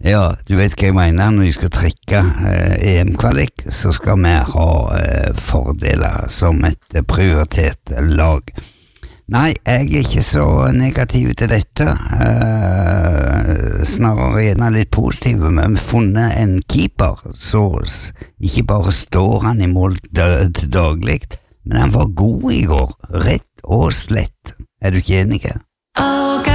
Ja, du vet hva jeg mener. Når vi skal trekke EM-kvalik, så skal vi ha fordeler som et prioritert lag. Nei, jeg er ikke så negativ til dette. Snarere gjerne litt positiv. Vi har funnet en keeper, så ikke bare står han i mål til daglig, men han var god i går, rett og slett. Er du ikke enig?